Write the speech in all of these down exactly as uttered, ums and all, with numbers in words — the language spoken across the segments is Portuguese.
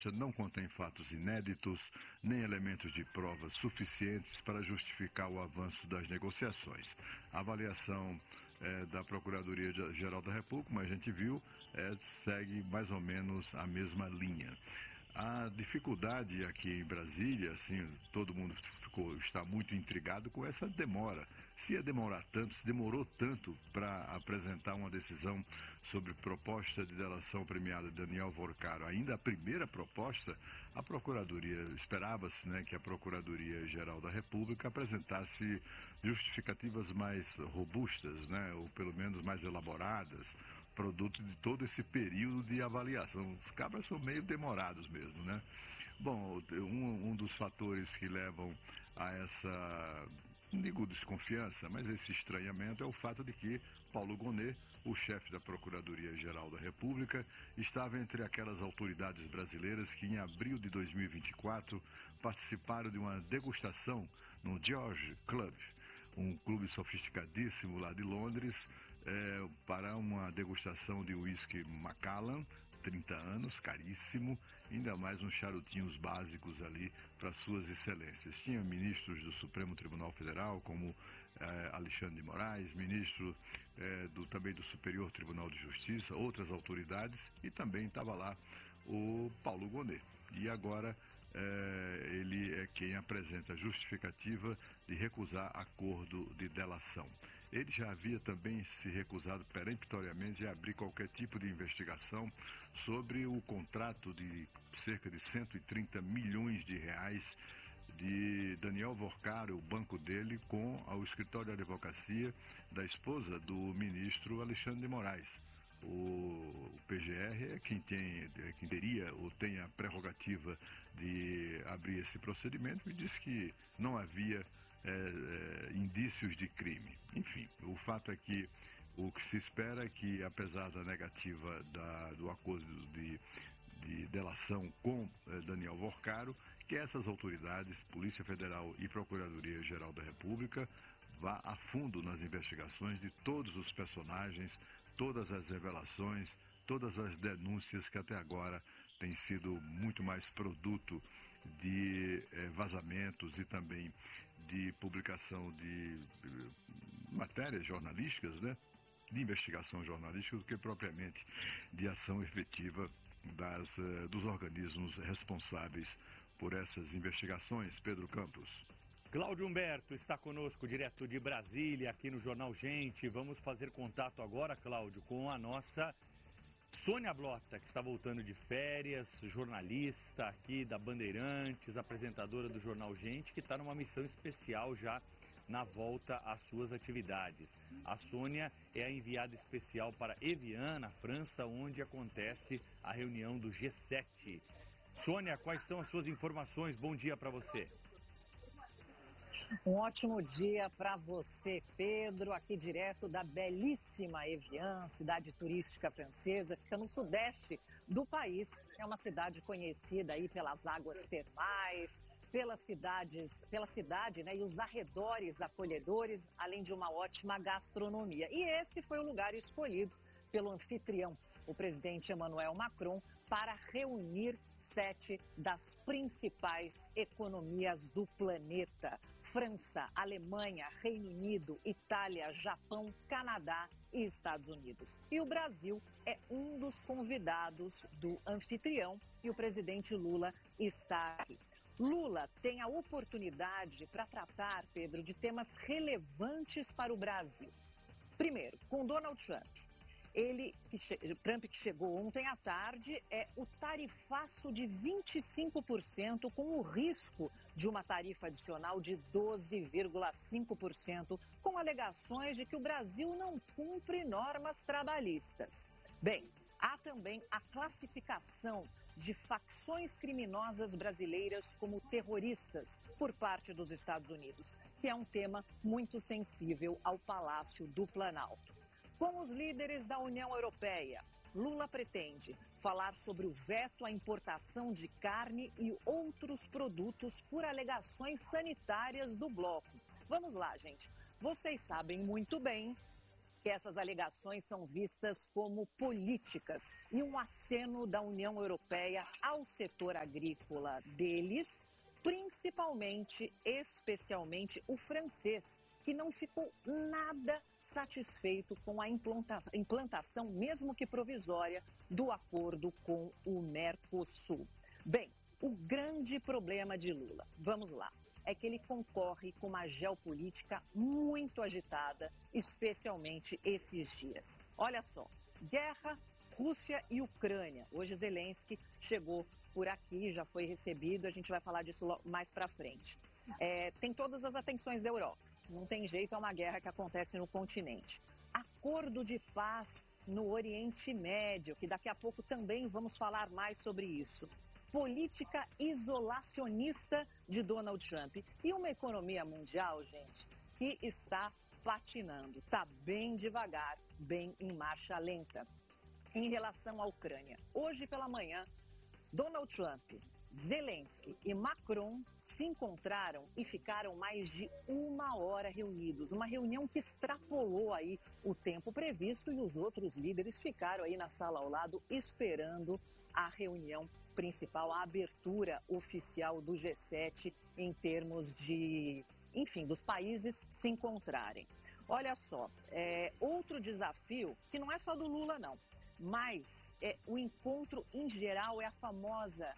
não contém fatos inéditos, nem elementos de provas suficientes para justificar o avanço das negociações. A avaliação é, da Procuradoria-Geral da República, como a gente viu, é, segue mais ou menos a mesma linha. A dificuldade aqui em Brasília, assim, todo mundo ficou, está muito intrigado com essa demora. Se ia demorar tanto, se demorou tanto para apresentar uma decisão sobre proposta de delação premiada de Daniel Vorcaro, ainda a primeira proposta, a Procuradoria, esperava-se, né, que a Procuradoria-Geral da República apresentasse justificativas mais robustas, né, ou pelo menos mais elaboradas, produto de todo esse período de avaliação. Os cabras são meio demorados mesmo, né? Bom, um, um dos fatores que levam a essa, não digo desconfiança, mas esse estranhamento é o fato de que Paulo Gonet, o chefe da Procuradoria-Geral da República, estava entre aquelas autoridades brasileiras que em abril de dois mil e vinte e quatro participaram de uma degustação no George Club, um clube sofisticadíssimo lá de Londres, é, para uma degustação de uísque Macallan, trinta anos, caríssimo, ainda mais uns charutinhos básicos ali para suas excelências. Tinha ministros do Supremo Tribunal Federal, como é, Alexandre de Moraes, ministro é, do, também do Superior Tribunal de Justiça, outras autoridades, e também estava lá o Paulo Gonet. E agora é, ele é quem apresenta a justificativa de recusar acordo de delação. Ele já havia também se recusado peremptoriamente a abrir qualquer tipo de investigação sobre o contrato de cerca de cento e trinta milhões de reais de Daniel Vorcaro, o banco dele, com o escritório de advocacia da esposa do ministro Alexandre de Moraes. O P G R é quem, tem, é quem teria ou tem a prerrogativa de abrir esse procedimento e disse que não havia é, é, indícios de crime. Enfim, o fato é que o que se espera é que, apesar da negativa da, do acordo de, de delação com é, Daniel Vorcaro, que essas autoridades, Polícia Federal e Procuradoria-Geral da República, vá a fundo nas investigações de todos os personagens, todas as revelações, todas as denúncias que até agora têm sido muito mais produto de eh, vazamentos e também de publicação de, de matérias jornalísticas, né? De investigação jornalística, do que propriamente de ação efetiva das, eh, dos organismos responsáveis por essas investigações. Pedro Campos. Cláudio Humberto está conosco direto de Brasília, aqui no Jornal Gente. Vamos fazer contato agora, Cláudio, com a nossa Sônia Blota, que está voltando de férias, jornalista aqui da Bandeirantes, apresentadora do Jornal Gente, que está numa missão especial já na volta às suas atividades. A Sônia é a enviada especial para Evian, na França, onde acontece a reunião do G sete. Sônia, quais são as suas informações? Bom dia para você. Um ótimo dia para você, Pedro, aqui direto da belíssima Evian, cidade turística francesa, fica no sudeste do país. É uma cidade conhecida aí pelas águas termais, pelas cidades, pela cidade, né, e os arredores acolhedores, além de uma ótima gastronomia. E esse foi o lugar escolhido pelo anfitrião, o presidente Emmanuel Macron, para reunir sete das principais economias do planeta: França, Alemanha, Reino Unido, Itália, Japão, Canadá e Estados Unidos. E o Brasil é um dos convidados do anfitrião e o presidente Lula está aqui. Lula tem a oportunidade para tratar, Pedro, de temas relevantes para o Brasil. Primeiro, com Donald Trump. Ele, Trump, que chegou ontem à tarde, é o tarifaço de vinte e cinco por cento, com o risco de uma tarifa adicional de doze vírgula cinco por cento, com alegações de que o Brasil não cumpre normas trabalhistas. Bem, há também a classificação de facções criminosas brasileiras como terroristas por parte dos Estados Unidos, que é um tema muito sensível ao Palácio do Planalto. Com os líderes da União Europeia, Lula pretende falar sobre o veto à importação de carne e outros produtos por alegações sanitárias do bloco. Vamos lá, gente. Vocês sabem muito bem que essas alegações são vistas como políticas e um aceno da União Europeia ao setor agrícola deles, principalmente, especialmente o francês, que não ficou nada satisfeito com a implanta- implantação, mesmo que provisória, do acordo com o Mercosul. Bem, o grande problema de Lula, vamos lá, é que ele concorre com uma geopolítica muito agitada, especialmente esses dias. Olha só, guerra, Rússia e Ucrânia. Hoje Zelensky chegou por aqui, já foi recebido, a gente vai falar disso mais para frente. É, tem todas as atenções da Europa, não tem jeito, é uma guerra que acontece no continente. Acordo de paz no Oriente Médio, que daqui a pouco também vamos falar mais sobre isso. Política isolacionista de Donald Trump e uma economia mundial, gente, que está patinando, está bem devagar, bem em marcha lenta. Em relação à Ucrânia, hoje pela manhã, Donald Trump, Zelensky e Macron se encontraram e ficaram mais de uma hora reunidos. Uma reunião que extrapolou aí o tempo previsto e os outros líderes ficaram aí na sala ao lado esperando a reunião principal, a abertura oficial do G sete em termos de, enfim, dos países se encontrarem. Olha só, é, outro desafio, que não é só do Lula não, mas é, o encontro em geral é a famosa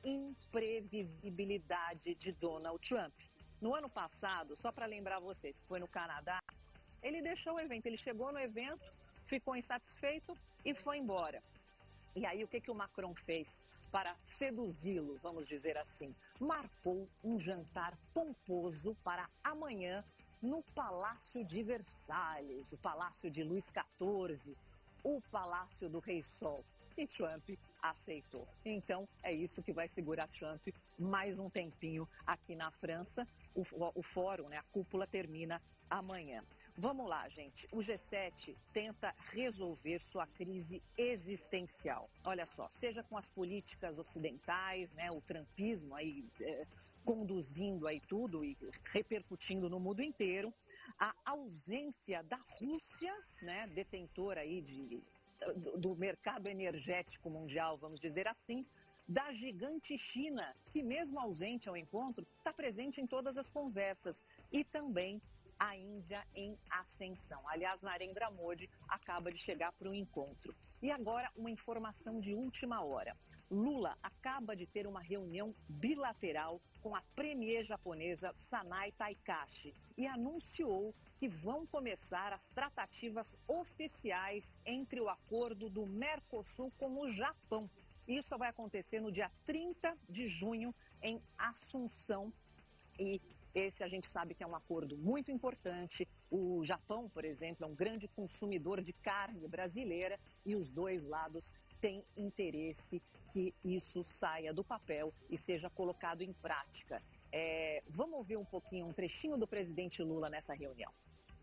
imprevisibilidade de Donald Trump. No ano passado, só para lembrar vocês, que foi no Canadá, ele deixou o evento, ele chegou no evento, ficou insatisfeito e foi embora. E aí o que, que o Macron fez para seduzi-lo, vamos dizer assim? Marcou um jantar pomposo para amanhã no Palácio de Versalhes, o Palácio de Luís quatorze, o Palácio do Rei Sol. E Trump aceitou. Então, é isso que vai segurar Trump mais um tempinho aqui na França. O, o fórum, né, a cúpula, termina amanhã. Vamos lá, gente. O G sete tenta resolver sua crise existencial. Olha só, seja com as políticas ocidentais, né, o trumpismo aí é, conduzindo aí tudo e repercutindo no mundo inteiro, a ausência da Rússia, né, detentora aí de do mercado energético mundial, vamos dizer assim, da gigante China, que mesmo ausente ao encontro, está presente em todas as conversas, e também a Índia em ascensão. Aliás, Narendra Modi acaba de chegar para o encontro. E agora, uma informação de última hora. Lula acaba de ter uma reunião bilateral com a premier japonesa Sanai Takahashi e anunciou que vão começar as tratativas oficiais entre o acordo do Mercosul com o Japão. Isso vai acontecer no dia trinta de junho em Assunção, e esse a gente sabe que é um acordo muito importante. O Japão, por exemplo, é um grande consumidor de carne brasileira e os dois lados têm interesse que isso saia do papel e seja colocado em prática. É, vamos ouvir um pouquinho, um trechinho do presidente Lula nessa reunião.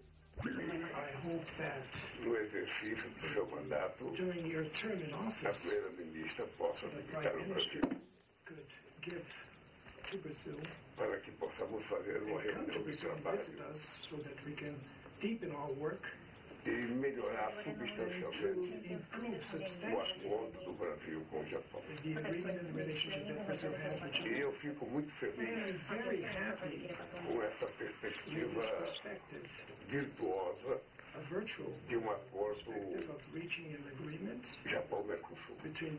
No exercício do seu mandato, a primeira-ministra possa visitar o Brasil para que possamos fazer uma reunião de trabalho e melhorar substancialmente o acordo do Brasil com o Japão. E eu fico muito feliz com essa perspectiva virtuosa de um acordo Japão-Mercosul.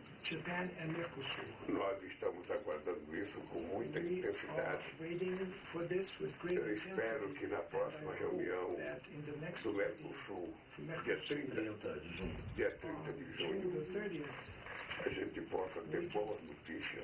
Nós estamos aguardando isso com muita intensidade. Eu espero que na próxima reunião do Mercosul, dia trinta de junho, dia trinta de junho, a gente possa ter boas notícias.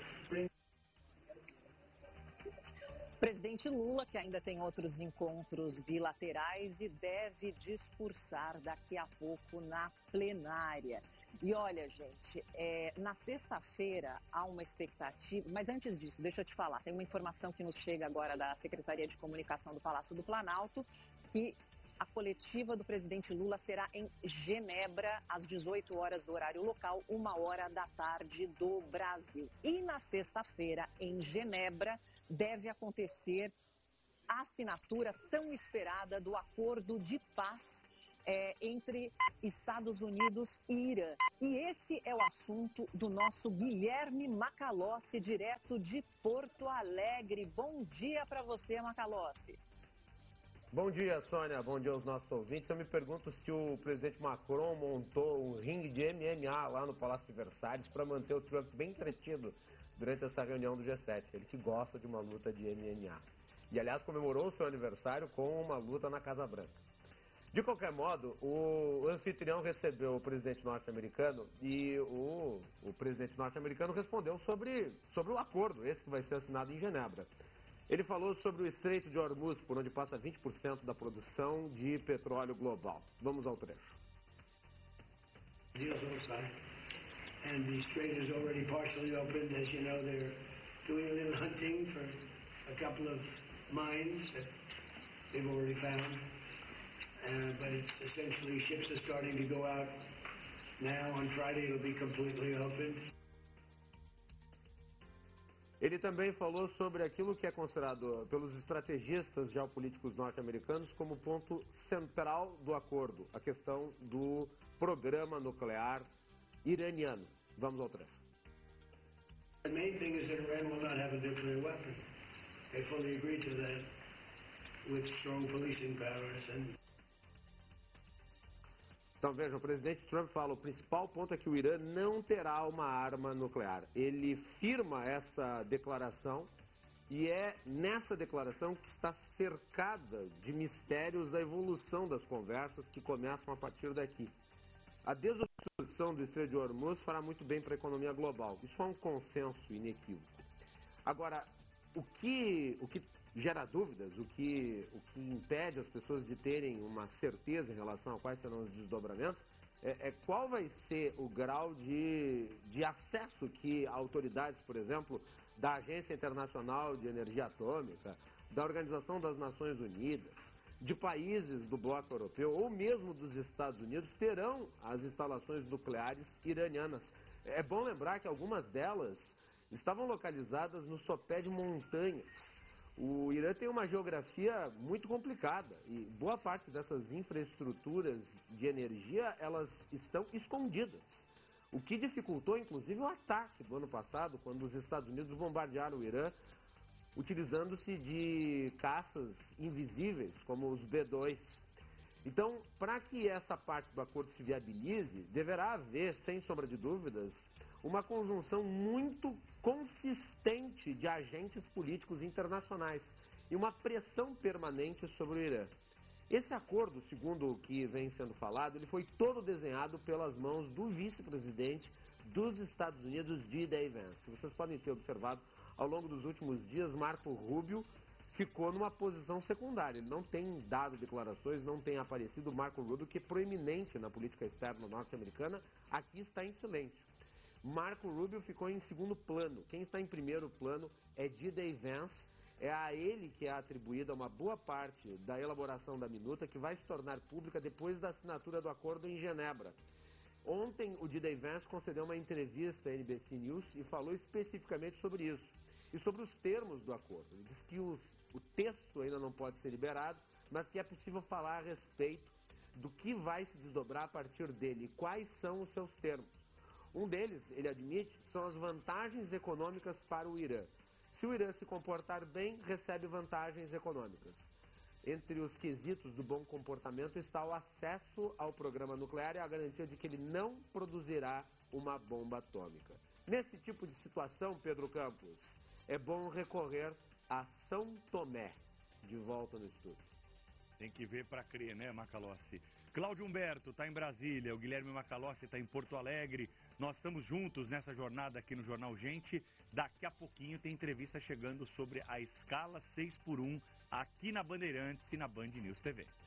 O presidente Lula, que ainda tem outros encontros bilaterais e deve discursar daqui a pouco na plenária. E olha, gente, é, na sexta-feira há uma expectativa, mas antes disso, deixa eu te falar, tem uma informação que nos chega agora da Secretaria de Comunicação do Palácio do Planalto, que a coletiva do presidente Lula será em Genebra, às dezoito horas do horário local, uma hora da tarde do Brasil. E na sexta-feira, em Genebra, deve acontecer a assinatura tão esperada do acordo de paz é, entre Estados Unidos e Irã. E esse é o assunto do nosso Guilherme Macalossi, direto de Porto Alegre. Bom dia para você, Macalossi. Bom dia, Sônia. Bom dia aos nossos ouvintes. Eu me pergunto se o presidente Macron montou um ringue de M M A lá no Palácio de Versalhes para manter o Trump bem entretido durante essa reunião do G sete. Ele que gosta de uma luta de M M A. E, aliás, comemorou o seu aniversário com uma luta na Casa Branca. De qualquer modo, o anfitrião recebeu o presidente norte-americano e o, o presidente norte-americano respondeu sobre, sobre o acordo, esse que vai ser assinado em Genebra. Ele falou sobre o Estreito de Hormuz, por onde passa vinte por cento da produção de petróleo global. Vamos ao trecho. And the strait is already partially opened. As you know, they're doing a little hunting for a couple of mines that they've already found. Uh, but it's essentially ships are starting to go out now. On Friday, it'll be completely open. Ele também falou sobre aquilo que é considerado pelos estrategistas geopolíticos norte-americanos como ponto central do acordo, a questão do programa nuclear iraniano. Vamos ao trecho. The main thing is that Iran will not have a nuclear weapon. They fully agree to that with strong policing powers and Então, veja, o presidente Trump fala, o principal ponto é que o Irã não terá uma arma nuclear. Ele firma essa declaração e é nessa declaração que está cercada de mistérios da evolução das conversas que começam a partir daqui. A desobstrução do Estreito de Hormuz fará muito bem para a economia global. Isso é um consenso inequívoco. Agora, o que, o que gera dúvidas, o que, o que impede as pessoas de terem uma certeza em relação a quais serão os desdobramentos, é, é qual vai ser o grau de, de acesso que autoridades, por exemplo, da Agência Internacional de Energia Atômica, da Organização das Nações Unidas, de países do bloco europeu ou mesmo dos Estados Unidos terão as instalações nucleares iranianas. É bom lembrar que algumas delas estavam localizadas no sopé de montanhas. O Irã tem uma geografia muito complicada e boa parte dessas infraestruturas de energia, elas estão escondidas. O que dificultou, inclusive, o ataque do ano passado, quando os Estados Unidos bombardearam o Irã, utilizando-se de caças invisíveis, como os B dois. Então, para que essa parte do acordo se viabilize, deverá haver, sem sombra de dúvidas, uma conjunção muito consistente de agentes políticos internacionais e uma pressão permanente sobre o Irã. Esse acordo, segundo o que vem sendo falado, ele foi todo desenhado pelas mãos do vice-presidente dos Estados Unidos, J D Vance. Vocês podem ter observado, ao longo dos últimos dias, Marco Rubio ficou numa posição secundária. Ele não tem dado declarações, não tem aparecido. Marco Rubio, que é proeminente na política externa norte-americana, aqui está em silêncio. Marco Rubio ficou em segundo plano. Quem está em primeiro plano é J D Vance. É a ele que é atribuída uma boa parte da elaboração da minuta, que vai se tornar pública depois da assinatura do acordo em Genebra. Ontem, o J D Vance concedeu uma entrevista à N B C News e falou especificamente sobre isso e sobre os termos do acordo. Ele disse que os, o texto ainda não pode ser liberado, mas que é possível falar a respeito do que vai se desdobrar a partir dele e quais são os seus termos. Um deles, ele admite, são as vantagens econômicas para o Irã. Se o Irã se comportar bem, recebe vantagens econômicas. Entre os quesitos do bom comportamento está o acesso ao programa nuclear e a garantia de que ele não produzirá uma bomba atômica. Nesse tipo de situação, Pedro Campos, é bom recorrer a São Tomé. De volta no estúdio. Tem que ver para crer, né, Macalossi? Cláudio Humberto está em Brasília, o Guilherme Macalossi está em Porto Alegre. Nós estamos juntos nessa jornada aqui no Jornal Gente. Daqui a pouquinho tem entrevista chegando sobre a escala seis por um aqui na Bandeirantes e na Band News T V.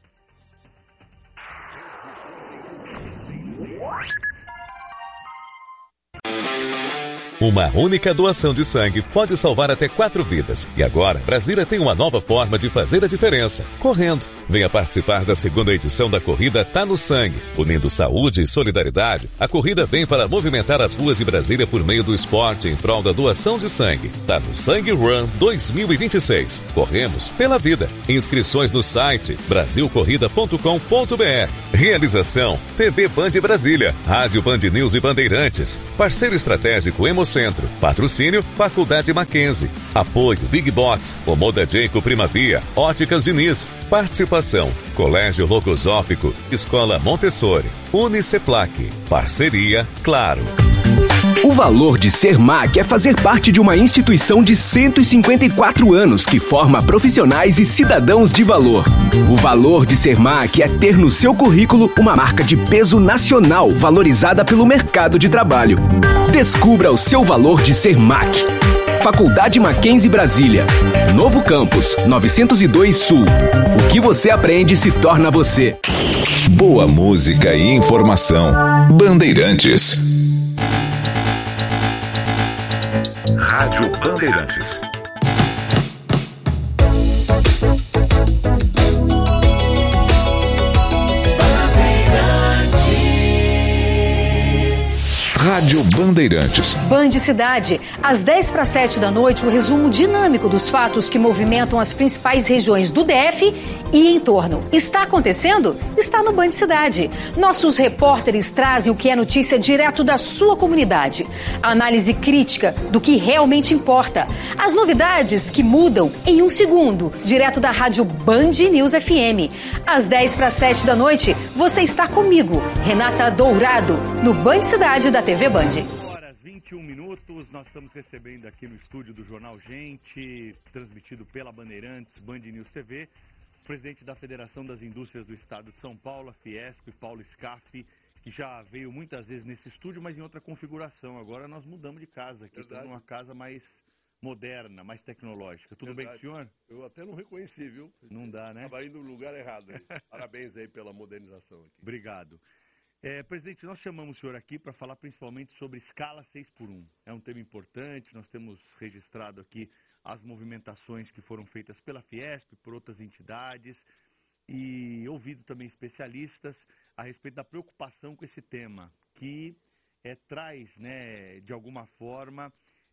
Uma única doação de sangue pode salvar até quatro vidas. E agora, Brasília tem uma nova forma de fazer a diferença: correndo. Venha participar da segunda edição da corrida Tá no Sangue. Unindo saúde e solidariedade, a corrida vem para movimentar as ruas de Brasília por meio do esporte em prol da doação de sangue. Tá no Sangue Run dois mil e vinte e seis. Corremos pela vida. Inscrições no site brasil corrida ponto com ponto b r. Realização T V Band Brasília, Rádio Band News e Bandeirantes. Parceiro estratégico Hemocentro. Patrocínio Faculdade Mackenzie. Apoio Big Box, Omoda Jayco Primavia, Óticas Diniz. Participação Colégio Logosófico, Escola Montessori, Uniceplac. Parceria Claro. O valor de ser M A C é fazer parte de uma instituição de cento e cinquenta e quatro anos que forma profissionais e cidadãos de valor. O valor de ser M A C é ter no seu currículo uma marca de peso nacional valorizada pelo mercado de trabalho. Descubra o seu valor de ser M A C. Faculdade Mackenzie Brasília. Novo Campus, novecentos e dois Sul. O que você aprende se torna você. Boa música e informação. Bandeirantes. Rádio Bandeirantes. Rádio Bandeirantes. Band Cidade, às dez para sete da noite, o resumo dinâmico dos fatos que movimentam as principais regiões do D F e em torno. Está acontecendo? Está no Band Cidade. Nossos repórteres trazem o que é notícia direto da sua comunidade. A análise crítica do que realmente importa. As novidades que mudam em um segundo, direto da Rádio Band News F M. Às dez para sete da noite, você está comigo, Renata Dourado, no Band Cidade da T V Band. Horas vinte e um minutos, nós estamos recebendo aqui no estúdio do Jornal Gente, transmitido pela Bandeirantes, Band News T V, o presidente da Federação das Indústrias do Estado de São Paulo, a Fiesp, Paulo Scaff, que já veio muitas vezes nesse estúdio, mas em outra configuração. Agora nós mudamos de casa aqui, estamos numa casa mais moderna, mais tecnológica. Tudo Verdade. Bem com o senhor? Eu até não reconheci, viu? Não dá, né? Estava indo no lugar errado. Parabéns aí pela modernização aqui. Obrigado. É, presidente, nós chamamos o senhor aqui para falar principalmente sobre escala seis por um. É um tema importante, nós temos registrado aqui as movimentações que foram feitas pela Fiesp, por outras entidades, e ouvido também especialistas a respeito da preocupação com esse tema, que é, traz, né, de alguma forma,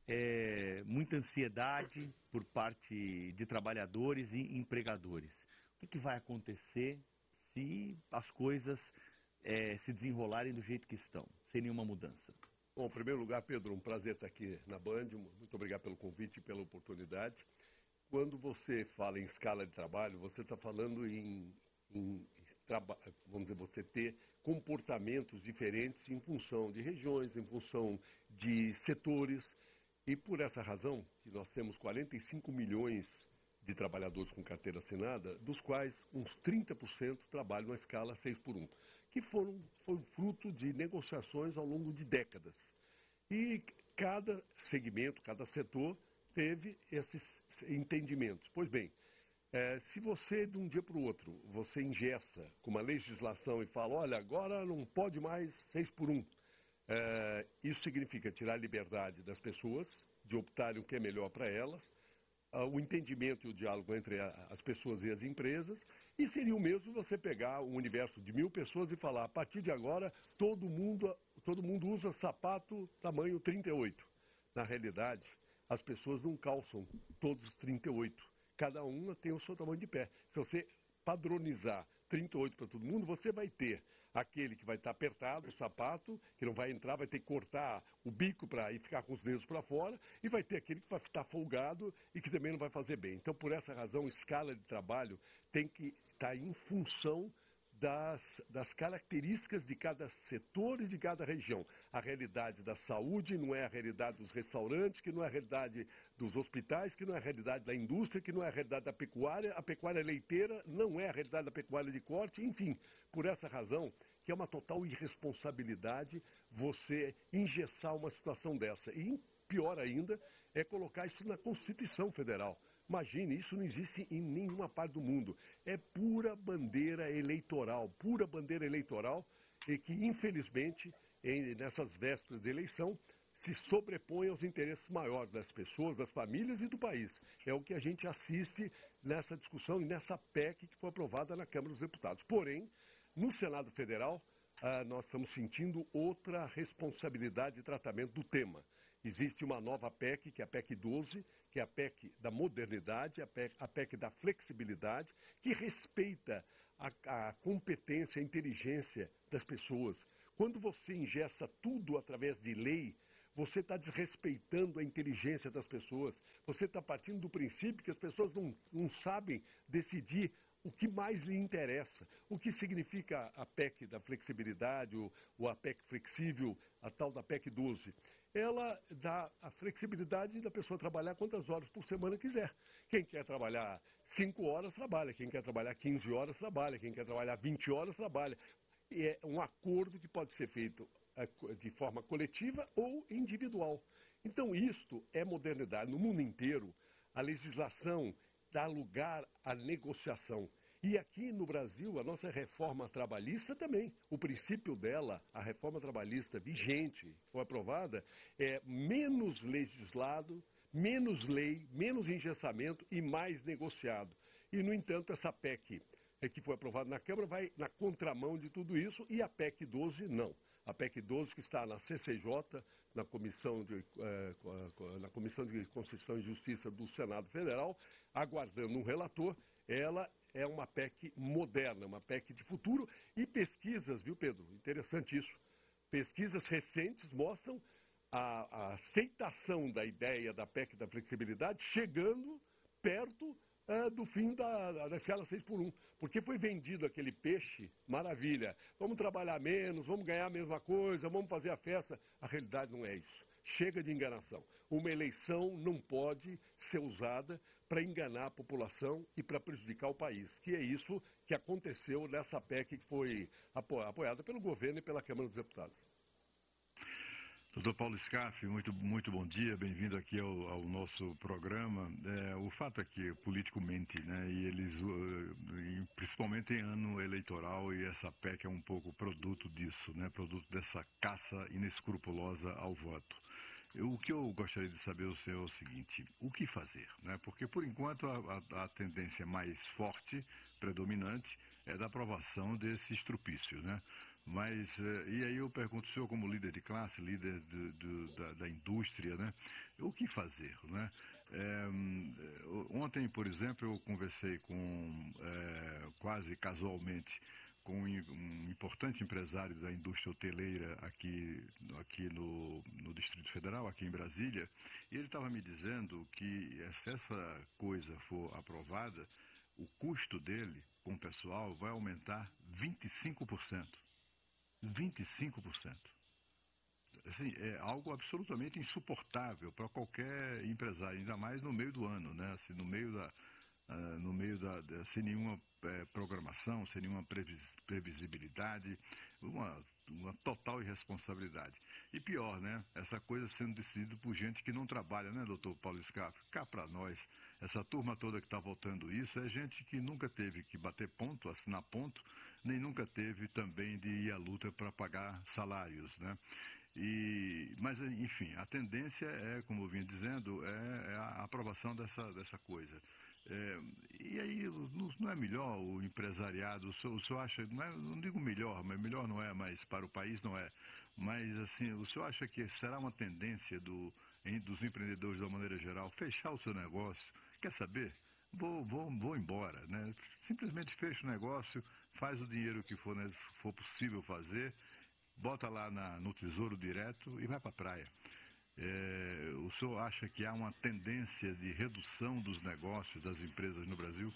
é, muita ansiedade por parte de trabalhadores e empregadores. O que, que vai acontecer se as coisas É, se desenrolarem do jeito que estão, sem nenhuma mudança? Bom, em primeiro lugar, Pedro, um prazer estar aqui na Band, muito obrigado pelo convite e pela oportunidade. Quando você fala em escala de trabalho, você está falando em, em traba- vamos dizer, você ter comportamentos diferentes em função de regiões, em função de setores, e por essa razão que nós temos quarenta e cinco milhões de trabalhadores com carteira assinada, dos quais uns trinta por cento trabalham na escala seis por um. Que foram, foi fruto de negociações ao longo de décadas. E cada segmento, cada setor teve esses entendimentos. Pois bem, é, se você de um dia para o outro, você engessa com uma legislação e fala, olha, agora não pode mais seis por um, é, isso significa tirar a liberdade das pessoas de optarem o que é melhor para elas, o entendimento e o diálogo entre as pessoas e as empresas, e seria o mesmo você pegar um universo de mil pessoas e falar, a partir de agora, todo mundo, todo mundo usa sapato tamanho trinta e oito. Na realidade, as pessoas não calçam todos os trinta e oito. Cada uma tem o seu tamanho de pé. Se você padronizar trinta e oito para todo mundo, você vai ter aquele que vai estar apertado, o sapato, que não vai entrar, vai ter que cortar o bico para ir ficar com os dedos para fora, e vai ter aquele que vai estar folgado e que também não vai fazer bem. Então, por essa razão, escala de trabalho tem que estar em função das, das características de cada setor e de cada região. A realidade da saúde não é a realidade dos restaurantes, que não é a realidade dos hospitais, que não é a realidade da indústria, que não é a realidade da pecuária, a pecuária leiteira não é a realidade da pecuária de corte, enfim, por essa razão que é uma total irresponsabilidade você engessar uma situação dessa. E pior ainda é colocar isso na Constituição Federal. Imagine, isso não existe em nenhuma parte do mundo. É pura bandeira eleitoral, pura bandeira eleitoral, e que, infelizmente, em, nessas vésperas de eleição, se sobrepõe aos interesses maiores das pessoas, das famílias e do país. É o que a gente assiste nessa discussão e nessa P E C que foi aprovada na Câmara dos Deputados. Porém, no Senado Federal, ah, nós estamos sentindo outra responsabilidade de tratamento do tema. Existe uma nova P E C, que é a P E C doze, que é a P E C da modernidade, a P E C, a P E C da flexibilidade, que respeita a, a competência, a inteligência das pessoas. Quando você ingesta tudo através de lei, você está desrespeitando a inteligência das pessoas. Você está partindo do princípio que as pessoas não, não sabem decidir o que mais lhe interessa. O que significa a P E C da flexibilidade, ou, ou a P E C flexível, a tal da P E C doze? Ela dá a flexibilidade da pessoa trabalhar quantas horas por semana quiser. Quem quer trabalhar cinco horas, trabalha. Quem quer trabalhar quinze horas, trabalha. Quem quer trabalhar vinte horas, trabalha. E é um acordo que pode ser feito de forma coletiva ou individual. Então, isto é modernidade. No mundo inteiro, a legislação dá lugar à negociação. E aqui no Brasil, a nossa reforma trabalhista também. O princípio dela, a reforma trabalhista vigente, foi aprovada, é menos legislado, menos lei, menos engessamento e mais negociado. E, no entanto, essa P E C que foi aprovada na Câmara vai na contramão de tudo isso e a P E C doze não. A P E C doze que está na C C J, na Comissão de, eh, na Comissão de Constituição e Justiça do Senado Federal, aguardando um relator, ela é uma P E C moderna, uma P E C de futuro e pesquisas, viu, Pedro? Interessante isso. Pesquisas recentes mostram a, a aceitação da ideia da P E C da flexibilidade chegando perto Uh, do fim da, da escala seis por um, porque foi vendido aquele peixe, maravilha, vamos trabalhar menos, vamos ganhar a mesma coisa, vamos fazer a festa. A realidade não é isso. Chega de enganação. Uma eleição não pode ser usada para enganar a população e para prejudicar o país, que é isso que aconteceu nessa P E C que foi apoiada pelo governo e pela Câmara dos Deputados. Doutor Paulo Scaff, muito, muito bom dia, bem-vindo aqui ao, ao nosso programa. É, o fato é que o político mente, né, e eles, uh, principalmente em ano eleitoral, e essa P E C é um pouco produto disso, né, produto dessa caça inescrupulosa ao voto. Eu, o que eu gostaria de saber o senhor é o seguinte, o que fazer, né, porque por enquanto a, a, a tendência mais forte, predominante, é da aprovação desse estrupício, né? Mas, e aí eu pergunto, o senhor como líder de classe, líder de, de, da, da indústria, né? O que fazer, né? É, ontem, por exemplo, eu conversei com, é, quase casualmente, com um importante empresário da indústria hoteleira aqui, aqui no, no Distrito Federal, aqui em Brasília, e ele estava me dizendo que se essa coisa for aprovada, o custo dele com o pessoal vai aumentar vinte e cinco por cento. vinte e cinco por cento. Assim, é algo absolutamente insuportável para qualquer empresário, ainda mais no meio do ano, né? Assim, no meio da, uh, no meio da, da sem nenhuma uh, programação, sem nenhuma previs, previsibilidade, uma, uma total irresponsabilidade. E pior, né? Essa coisa sendo decidida por gente que não trabalha, né, doutor Paulo Scaff? Cá para nós, essa turma toda que está votando isso é gente que nunca teve que bater ponto, assinar ponto, nem nunca teve também de ir à luta para pagar salários, né? E, mas, enfim, a tendência é, como eu vinha dizendo, é, é a aprovação dessa, dessa coisa. É, e aí, não, não é melhor o empresariado, o senhor, o senhor acha, não, é, não digo melhor, mas melhor não é, mas para o país não é. Mas, assim, o senhor acha que será uma tendência do, em, dos empreendedores, de uma maneira geral, fechar o seu negócio? Quer saber? Vou, vou, vou embora, né? Simplesmente fecha o negócio, faz o dinheiro que for, né, for possível fazer, bota lá na, no Tesouro Direto e vai para a praia. É, o senhor acha que há uma tendência de redução dos negócios das empresas no Brasil?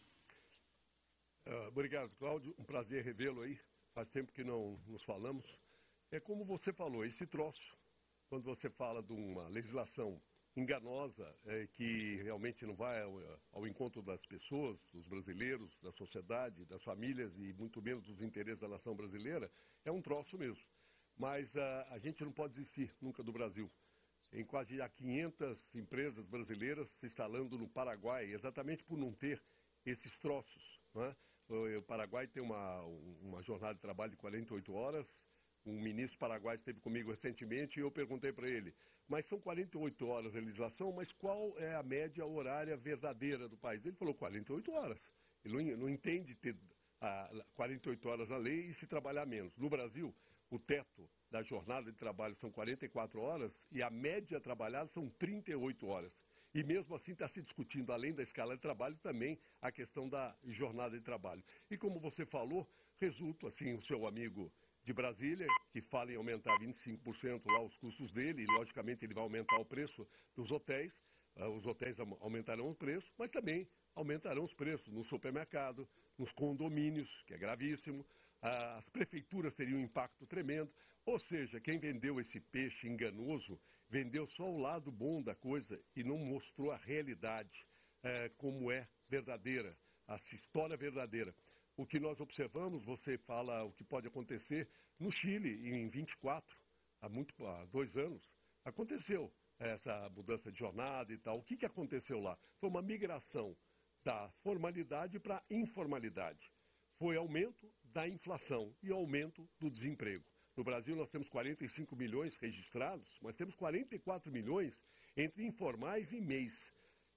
Uh, obrigado, Cláudio. Um prazer revê-lo aí. Faz tempo que não nos falamos. É como você falou, esse troço, quando você fala de uma legislação enganosa, é, que realmente não vai ao, ao encontro das pessoas, dos brasileiros, da sociedade, das famílias e muito menos dos interesses da nação brasileira, é um troço mesmo. Mas uh, a gente não pode desistir nunca do Brasil. Em quase há quinhentas empresas brasileiras se instalando no Paraguai, exatamente por não ter esses troços, né? O Paraguai tem uma, uma jornada de trabalho de quarenta e oito horas. Um ministro paraguaio esteve comigo recentemente e eu perguntei para ele, mas são quarenta e oito horas de legislação, mas qual é a média horária verdadeira do país? Ele falou quarenta e oito horas. Ele não, não entende ter a, quarenta e oito horas na lei e se trabalhar menos. No Brasil, o teto da jornada de trabalho são quarenta e quatro horas e a média trabalhada são trinta e oito horas. E mesmo assim está se discutindo, além da escala de trabalho, também a questão da jornada de trabalho. E como você falou, resulta, assim, o seu amigo de Brasília, que fala em aumentar vinte e cinco por cento lá os custos dele, e logicamente ele vai aumentar o preço dos hotéis, uh, os hotéis aumentarão o preço, mas também aumentarão os preços no supermercado, nos condomínios, que é gravíssimo, uh, as prefeituras teriam um impacto tremendo, ou seja, quem vendeu esse peixe enganoso, vendeu só o lado bom da coisa e não mostrou a realidade uh, como é verdadeira, a história verdadeira. O que nós observamos, você fala o que pode acontecer no Chile, em vinte e quatro, há, muito, há dois anos, aconteceu essa mudança de jornada e tal. O que, que aconteceu lá? Foi uma migração da formalidade para a informalidade. Foi aumento da inflação e aumento do desemprego. No Brasil nós temos quarenta e cinco milhões registrados, mas temos quarenta e quatro milhões entre informais e M E Is,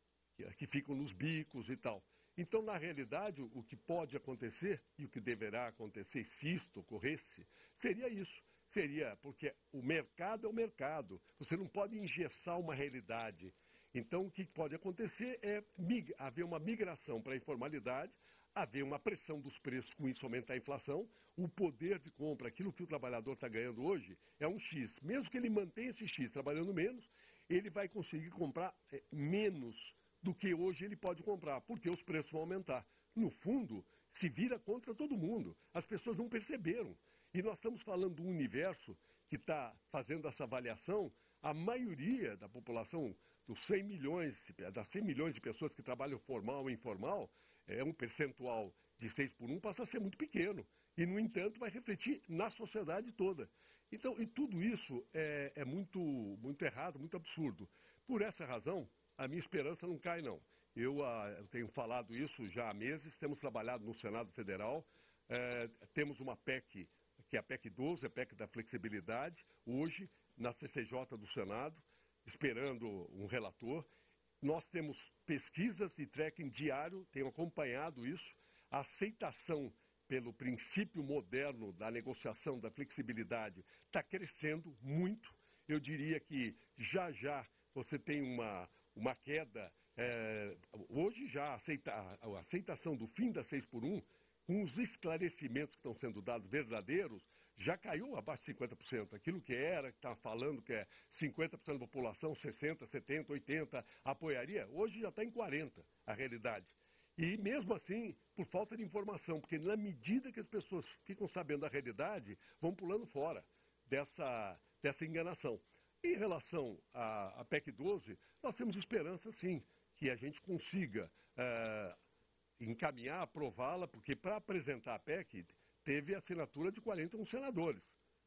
que ficam nos bicos e tal. Então, na realidade, o que pode acontecer e o que deverá acontecer, se isto ocorresse, seria isso. Seria, porque o mercado é o mercado. Você não pode engessar uma realidade. Então, o que pode acontecer é mig- haver uma migração para a informalidade, haver uma pressão dos preços, com isso aumentar a inflação, o poder de compra, aquilo que o trabalhador está ganhando hoje, é um X. Mesmo que ele mantenha esse X trabalhando menos, ele vai conseguir comprar é, menos do que hoje ele pode comprar, porque os preços vão aumentar. No fundo, se vira contra todo mundo. As pessoas não perceberam. E nós estamos falando de um universo que está fazendo essa avaliação, a maioria da população, dos cem milhões, das cem milhões de pessoas que trabalham formal e informal, é um percentual de seis por um, passa a ser muito pequeno. E, no entanto, vai refletir na sociedade toda. Então, e tudo isso é, é muito, muito errado, muito absurdo. Por essa razão, a minha esperança não cai, não. Eu, ah, eu tenho falado isso já há meses, temos trabalhado no Senado Federal, eh, temos uma P E C, que é a P E C doze, a P E C da flexibilidade, hoje na C C J do Senado, esperando um relator. Nós temos pesquisas e tracking diário, tenho acompanhado isso, a aceitação pelo princípio moderno da negociação da flexibilidade está crescendo muito. Eu diria que já já você tem uma... uma queda, é, hoje já aceita, a aceitação do fim da seis por um, com os esclarecimentos que estão sendo dados verdadeiros, já caiu abaixo de cinquenta por cento. Aquilo que era, que está falando que é cinquenta por cento da população, sessenta por cento, setenta por cento, oitenta por cento, apoiaria, hoje já está em quarenta por cento a realidade. E mesmo assim, por falta de informação, porque na medida que as pessoas ficam sabendo a realidade, vão pulando fora dessa, dessa enganação. Em relação à, à P E C doze, nós temos esperança, sim, que a gente consiga uh, encaminhar, aprová-la, porque para apresentar a P E C, teve a assinatura de quarenta e um senadores.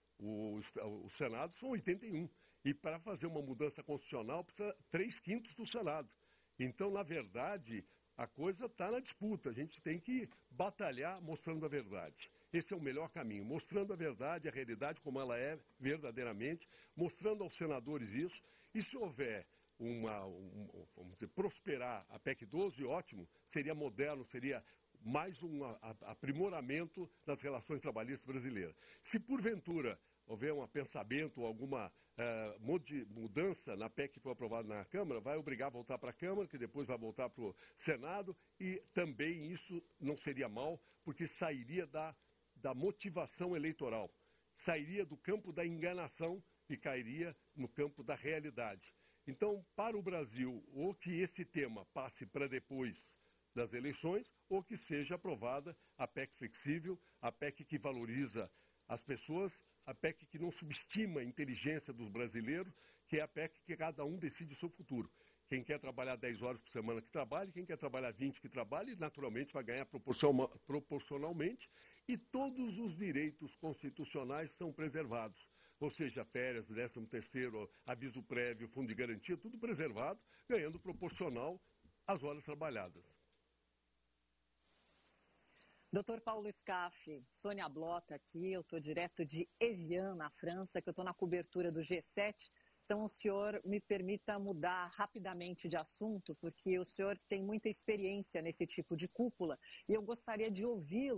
O, o, o Senado são oitenta e um. E para fazer uma mudança constitucional, precisa três quintos do Senado. Então, na verdade, a coisa está na disputa. A gente tem que batalhar mostrando a verdade. Esse é o melhor caminho, mostrando a verdade, a realidade como ela é verdadeiramente, mostrando aos senadores isso, e se houver uma, um, vamos dizer, prosperar a P E C doze, ótimo, seria moderno, seria mais um aprimoramento das relações trabalhistas brasileiras. Se porventura houver um pensamento, alguma uh, mudança na P E C que foi aprovada na Câmara, vai obrigar a voltar para a Câmara, que depois vai voltar para o Senado, e também isso não seria mal, porque sairia da da motivação eleitoral, sairia do campo da enganação e cairia no campo da realidade. Então, para o Brasil, ou que esse tema passe para depois das eleições, ou que seja aprovada a P E C flexível, a P E C que valoriza as pessoas, a P E C que não subestima a inteligência dos brasileiros, que é a P E C que cada um decide o seu futuro. Quem quer trabalhar dez horas por semana que trabalhe, quem quer trabalhar vinte que trabalhe, naturalmente vai ganhar proporcionalmente, e todos os direitos constitucionais são preservados. Ou seja, férias, décimo terceiro, aviso prévio, fundo de garantia, tudo preservado, ganhando proporcional às horas trabalhadas. doutor Paulo Scaff, Sônia Blota aqui, eu estou direto de Evian, na França, que eu estou na cobertura do G sete. Então, o senhor me permita mudar rapidamente de assunto, porque o senhor tem muita experiência nesse tipo de cúpula, e eu gostaria de ouvi-lo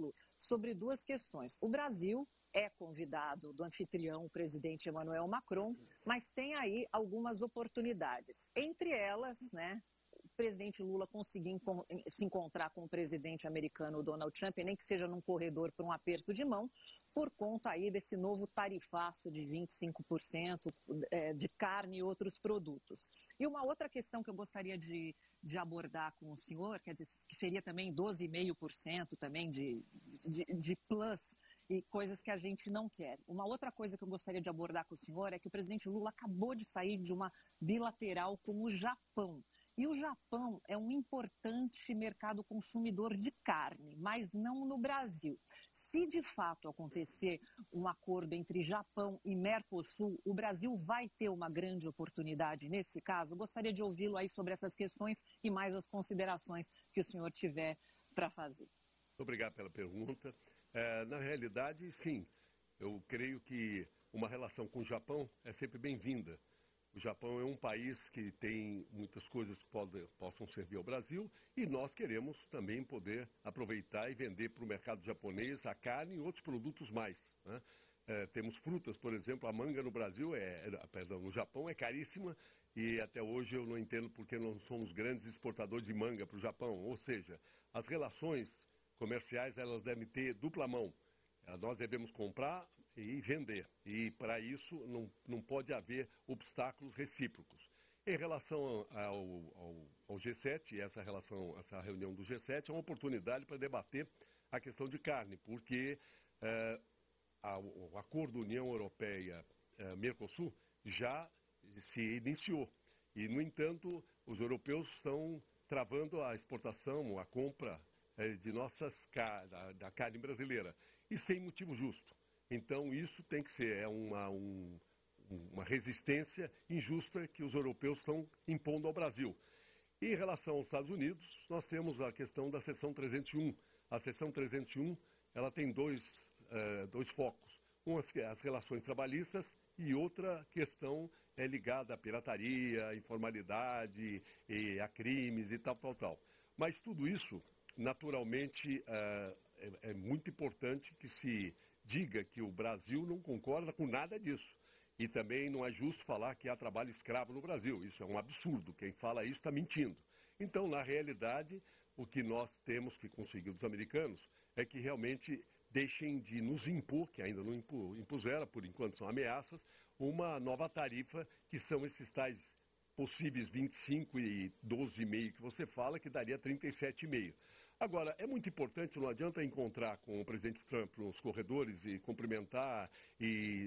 sobre duas questões. O Brasil é convidado do anfitrião, o presidente Emmanuel Macron, mas tem aí algumas oportunidades. Entre elas, né, o presidente Lula conseguir se encontrar com o presidente americano Donald Trump, nem que seja num corredor por um aperto de mão, por conta aí desse novo tarifaço de vinte e cinco por cento de carne e outros produtos. E uma outra questão que eu gostaria de, de abordar com o senhor, quer dizer, que seria também doze vírgula cinco por cento também de, de, de plus, e coisas que a gente não quer. Uma outra coisa que eu gostaria de abordar com o senhor é que o presidente Lula acabou de sair de uma bilateral com o Japão. E o Japão é um importante mercado consumidor de carne, mas não no Brasil. Se de fato acontecer um acordo entre Japão e Mercosul, o Brasil vai ter uma grande oportunidade nesse caso? Gostaria de ouvi-lo aí sobre essas questões e mais as considerações que o senhor tiver para fazer. Muito obrigado pela pergunta. É, na realidade, sim, eu creio que uma relação com o Japão é sempre bem-vinda. O Japão é um país que tem muitas coisas que pode, possam servir ao Brasil e nós queremos também poder aproveitar e vender para o mercado japonês a carne e outros produtos mais, né? É, temos frutas, por exemplo, a manga no Brasil, é, é, perdão, no Japão é caríssima e até hoje eu não entendo porque não somos grandes exportadores de manga para o Japão. Ou seja, as relações comerciais elas devem ter dupla mão. Nós devemos comprar e vender. E para isso não, não pode haver obstáculos recíprocos. Em relação ao, ao, ao G sete, essa, relação, essa reunião do G sete é uma oportunidade para debater a questão de carne, porque é, a, o acordo União Europeia-Mercosul já se iniciou. E, no entanto, os europeus estão travando a exportação, a compra é, de nossas, da, da carne brasileira. E sem motivo justo. Então, isso tem que ser é uma, um, uma resistência injusta que os europeus estão impondo ao Brasil. E, em relação aos Estados Unidos, nós temos a questão da seção trezentos e um. A seção trezentos e um ela tem dois, uh, dois focos. Um, as, as relações trabalhistas e outra questão é ligada à pirataria, à informalidade, e a crimes e tal, tal, tal. Mas tudo isso, naturalmente, uh, é, é muito importante que se diga que o Brasil não concorda com nada disso. E também não é justo falar que há trabalho escravo no Brasil. Isso é um absurdo. Quem fala isso está mentindo. Então, na realidade, o que nós temos que conseguir dos americanos é que realmente deixem de nos impor, que ainda não impuseram, por enquanto são ameaças, uma nova tarifa, que são esses tais possíveis vinte e cinco e doze vírgula cinco que você fala, que daria trinta e sete vírgula cinco. Agora, é muito importante, não adianta encontrar com o presidente Trump nos corredores e cumprimentar e,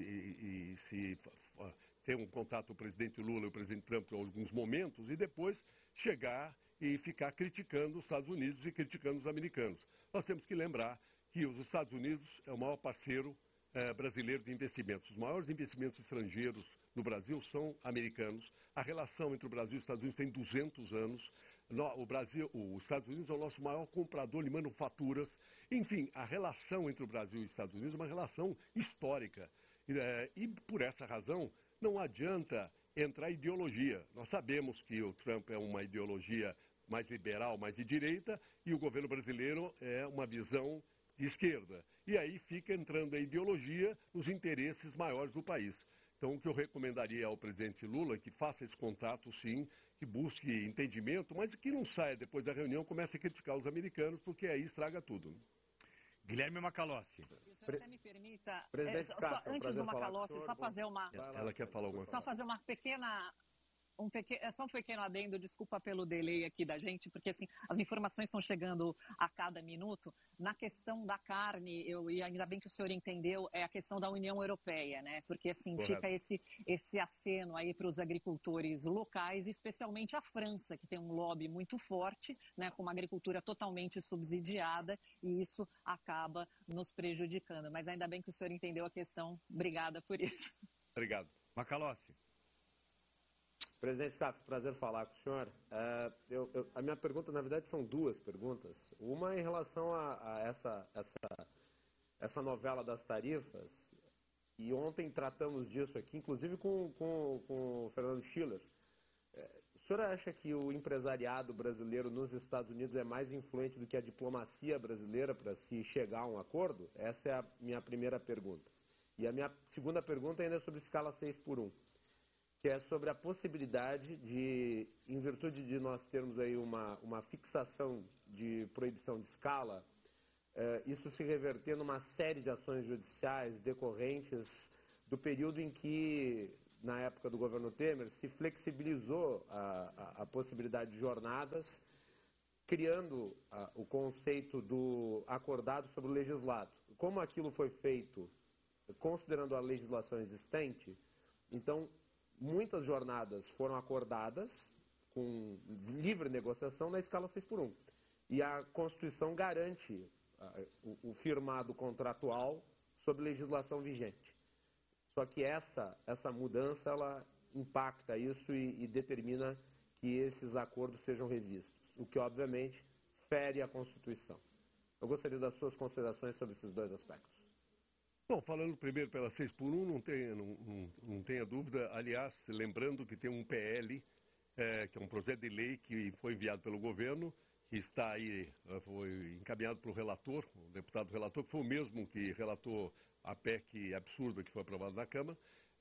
e, e se uh, ter um contato com o presidente Lula e o presidente Trump em alguns momentos e depois chegar e ficar criticando os Estados Unidos e criticando os americanos. Nós temos que lembrar que os Estados Unidos é o maior parceiro uh, brasileiro de investimentos. Os maiores investimentos estrangeiros no Brasil são americanos. A relação entre o Brasil e os Estados Unidos tem duzentos anos. O Brasil, os Estados Unidos é o nosso maior comprador de manufaturas. Enfim, a relação entre o Brasil e os Estados Unidos é uma relação histórica. E, por essa razão, não adianta entrar ideologia. Nós sabemos que o Trump é uma ideologia mais liberal, mais de direita, e o governo brasileiro é uma visão de esquerda. E aí fica entrando a ideologia nos interesses maiores do país. Então, o que eu recomendaria ao presidente Lula é que faça esse contato, sim, que busque entendimento, mas que não saia depois da reunião e comece a criticar os americanos, porque aí estraga tudo. Guilherme Macalossi. Pre... Até me permita, é, só, só, antes do Macalossi, só fazer uma... Ela quer falar alguma coisa. Só fazer uma pequena... Um pequeno, é só um pequeno adendo, desculpa pelo delay aqui da gente, porque assim, as informações estão chegando a cada minuto. Na questão da carne, eu, e ainda bem que o senhor entendeu, é a questão da União Europeia, né? Porque assim, Correto. Fica esse, esse aceno aí para os agricultores locais, especialmente a França, que tem um lobby muito forte, né? Com uma agricultura totalmente subsidiada, e isso acaba nos prejudicando. Mas ainda bem que o senhor entendeu a questão. Obrigada por isso. Obrigado. Macalossi. Presidente Scaff, prazer falar com o senhor. É, eu, eu, a minha pergunta, na verdade, são duas perguntas. Uma em relação a, a essa, essa, essa novela das tarifas, e ontem tratamos disso aqui, inclusive com, com, com o Fernando Schiller. É, O senhor acha que o empresariado brasileiro nos Estados Unidos é mais influente do que a diplomacia brasileira para se chegar a um acordo? Essa é a minha primeira pergunta. E a minha segunda pergunta ainda é sobre escala seis por um, que é sobre a possibilidade de, em virtude de nós termos aí uma, uma fixação de proibição de escala, eh, isso se reverter numa série de ações judiciais decorrentes do período em que, na época do governo Temer, se flexibilizou a, a, a possibilidade de jornadas, criando a, o conceito do acordado sobre o legislado. Como aquilo foi feito considerando a legislação existente, então muitas jornadas foram acordadas com livre negociação na escala seis por um. E a Constituição garante uh, o, o firmado contratual sob legislação vigente. Só que essa, essa mudança, ela impacta isso e, e determina que esses acordos sejam revistos, o que, obviamente, fere a Constituição. Eu gostaria das suas considerações sobre esses dois aspectos. Bom, falando primeiro pela seis por um, não tenha, não, não, não tenha dúvida. Aliás, lembrando que tem um P L, é, que é um projeto de lei que foi enviado pelo governo, que está aí, foi encaminhado para o relator, o deputado relator, que foi o mesmo que relatou a P E C absurda que foi aprovada na Câmara,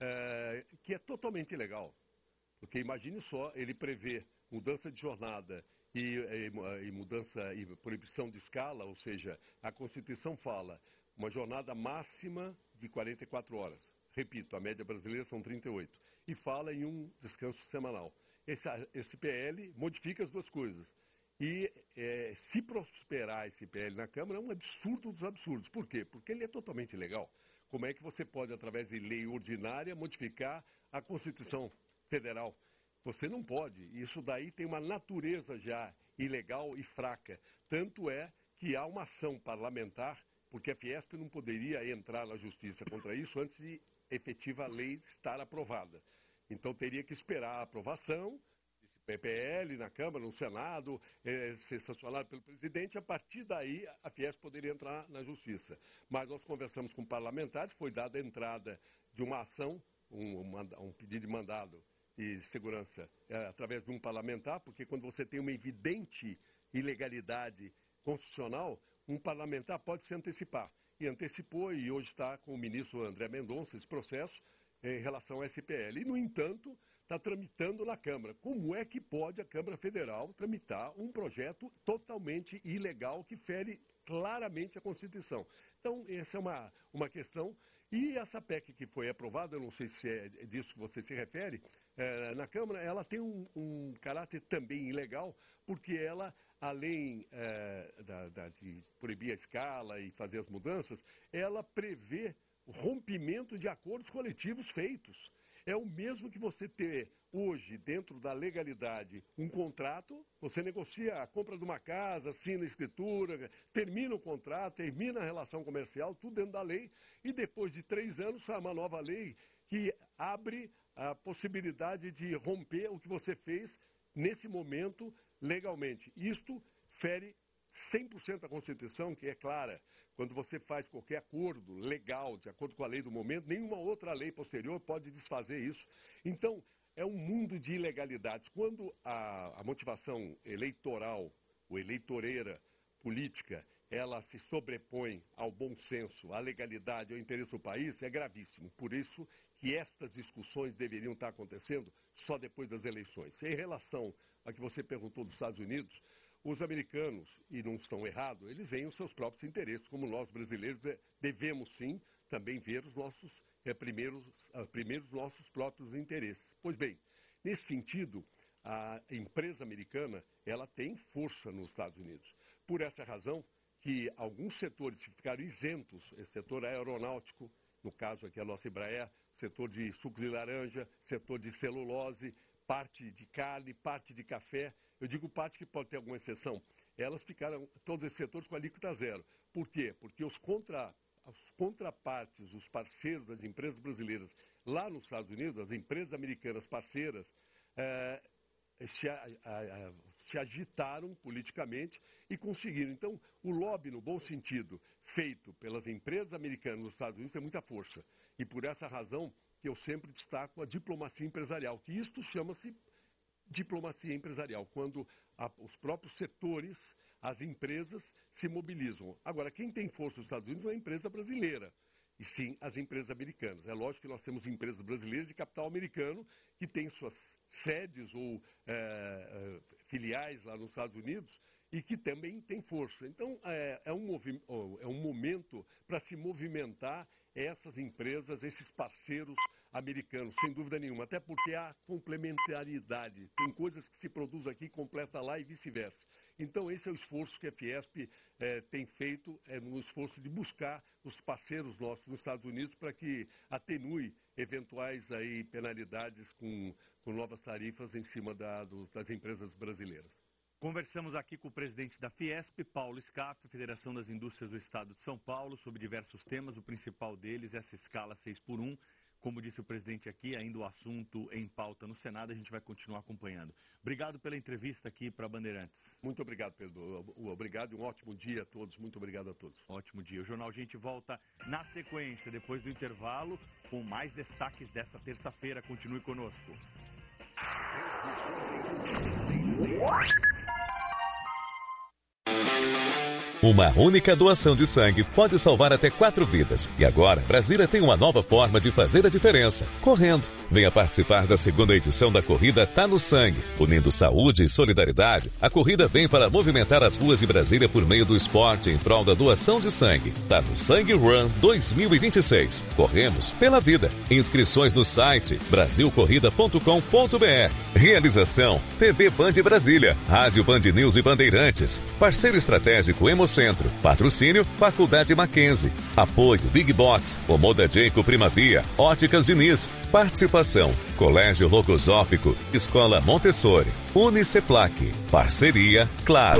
é, que é totalmente ilegal. Porque imagine só, ele prevê mudança de jornada e, e, e mudança e proibição de escala, ou seja, a Constituição fala uma jornada máxima de quarenta e quatro horas. Repito, a média brasileira são trinta e oito. E fala em um descanso semanal. Esse, esse P L modifica as duas coisas. E é, se prosperar esse P L na Câmara, é um absurdo dos absurdos. Por quê? Porque ele é totalmente ilegal. Como é que você pode, através de lei ordinária, modificar a Constituição Federal? Você não pode. Isso daí tem uma natureza já ilegal e fraca. Tanto é que há uma ação parlamentar, porque a Fiesp não poderia entrar na justiça contra isso antes de efetiva lei estar aprovada. Então teria que esperar a aprovação desse P P L na Câmara, no Senado, é, ser sancionado pelo presidente. A partir daí a Fiesp poderia entrar na justiça. Mas nós conversamos com parlamentares, foi dada a entrada de uma ação, um, um pedido de mandado de segurança é, através de um parlamentar, porque quando você tem uma evidente ilegalidade constitucional, um parlamentar pode se antecipar. E antecipou, e hoje está com o ministro André Mendonça esse processo em relação ao S P L. E, no entanto, está tramitando na Câmara. Como é que pode a Câmara Federal tramitar um projeto totalmente ilegal que fere claramente a Constituição? Então, essa é uma, uma questão. E essa P E C que foi aprovada, eu não sei se é disso que você se refere, é, na Câmara, ela tem um, um caráter também ilegal, porque ela, além é, da, da, de proibir a escala e fazer as mudanças, ela prevê o rompimento de acordos coletivos feitos. É o mesmo que você ter hoje, dentro da legalidade, um contrato, você negocia a compra de uma casa, assina a escritura, termina o contrato, termina a relação comercial, tudo dentro da lei, e depois de três anos sai uma nova lei que abre a possibilidade de romper o que você fez nesse momento legalmente. Isto fere cem por cento a Constituição, que é clara. Quando você faz qualquer acordo legal, de acordo com a lei do momento, nenhuma outra lei posterior pode desfazer isso. Então, é um mundo de ilegalidades. Quando a, a motivação eleitoral, ou eleitoreira, política, ela se sobrepõe ao bom senso, à legalidade, ao interesse do país, é gravíssimo. Por isso que estas discussões deveriam estar acontecendo só depois das eleições. Em relação a que você perguntou dos Estados Unidos, os americanos, e não estão errados, eles veem os seus próprios interesses, como nós brasileiros devemos sim também ver os nossos é, primeiros, uh, primeiros nossos próprios interesses. Pois bem, nesse sentido, a empresa americana ela tem força nos Estados Unidos. Por essa razão que alguns setores ficaram isentos, esse setor aeronáutico, no caso aqui a nossa Embraer, setor de suco de laranja, setor de celulose, parte de carne, parte de café. Eu digo parte que pode ter alguma exceção. Elas ficaram, todos esses setores, com alíquota zero. Por quê? Porque os, contra, os contrapartes, os parceiros das empresas brasileiras lá nos Estados Unidos, as empresas americanas parceiras, eh, se, a, a, a, se agitaram politicamente e conseguiram. Então, o lobby, no bom sentido, feito pelas empresas americanas nos Estados Unidos, tem muita força. E por essa razão que eu sempre destaco a diplomacia empresarial, que isto chama-se diplomacia empresarial, quando a, os próprios setores, as empresas se mobilizam. Agora, quem tem força nos Estados Unidos não é a empresa brasileira, e sim as empresas americanas. É lógico que nós temos empresas brasileiras de capital americano que têm suas sedes ou é, é, filiais lá nos Estados Unidos e que também têm força. Então, é, é, um, movi- é um momento para se movimentar essas empresas, esses parceiros americanos, sem dúvida nenhuma, até porque há complementaridade. Tem coisas que se produzem aqui, completa lá e vice-versa. Então, esse é o esforço que a Fiesp eh, tem feito, é no esforço de buscar os parceiros nossos nos Estados Unidos para que atenue eventuais aí, penalidades com, com novas tarifas em cima da, dos, das empresas brasileiras. Conversamos aqui com o presidente da Fiesp, Paulo Scaff, Federação das Indústrias do Estado de São Paulo, sobre diversos temas. O principal deles é essa escala seis por um. Como disse o presidente aqui, ainda o assunto em pauta no Senado, a gente vai continuar acompanhando. Obrigado pela entrevista aqui para Bandeirantes. Muito obrigado, Pedro. Obrigado e um ótimo dia a todos. Muito obrigado a todos. Ótimo dia. O Jornal Gente volta na sequência, depois do intervalo, com mais destaques dessa terça-feira. Continue conosco. Uma única doação de sangue pode salvar até quatro vidas. E agora, Brasília tem uma nova forma de fazer a diferença: correndo. Venha participar da segunda edição da corrida Tá no Sangue. Unindo saúde e solidariedade, a corrida vem para movimentar as ruas de Brasília por meio do esporte em prol da doação de sangue. Tá no Sangue Run dois mil e vinte e seis. Corremos pela vida. Inscrições no site brasil corrida ponto com ponto b r. Realização: T V Band Brasília, Rádio Band News e Bandeirantes. Parceiro estratégico Hemocentro. Patrocínio Faculdade Mackenzie. Apoio Big Box, Omoda Jayco Primavia, Óticas Diniz. Participação: Colégio Logosófico, Escola Montessori, Uniceplac. Parceria Claro.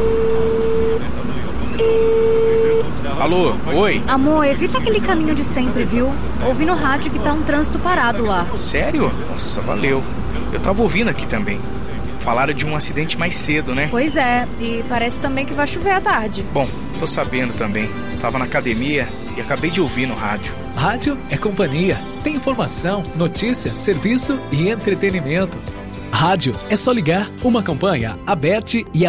Alô, oi? Amor, evita aquele caminho de sempre, viu? Ouvi no rádio que tá um trânsito parado lá. Sério? Nossa, valeu. Eu tava ouvindo aqui também. Falaram de um acidente mais cedo, né? Pois é, e parece também que vai chover à tarde. Bom, tô sabendo também. Tava na academia e acabei de ouvir no rádio. Rádio é companhia. Tem informação, notícia, serviço e entretenimento. Rádio é só ligar. Uma campanha aberta e